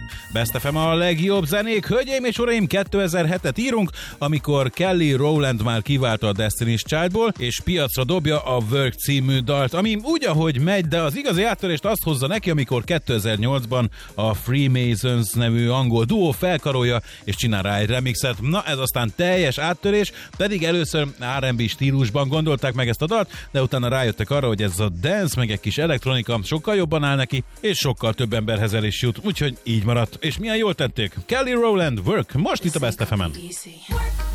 Best FM a legjobb zenék, hölgyeim és uraim, 2007-et írunk, amikor Kelly Rowland már kiválta a Destiny's Childból, és piacra dobja a Work című dalt, ami úgy, ahogy megy, de az igazi áttörést azt hozza neki, amikor 2008-ban a Freemasons nevű angol duó felkarolja, és csinál rá egy remixet. Na, ez aztán teljes áttörés, pedig először R&B stílusban gondolták meg ezt a dalt, de utána rájöttek arra, hogy ez a dance, meg egy kis elektronika sokkal jobban áll neki, és sokkal több emberhez el is jut, úgyhogy így maradt. És milyen jól tették. Kelly Rowland, Work, most itt a Best FM-en.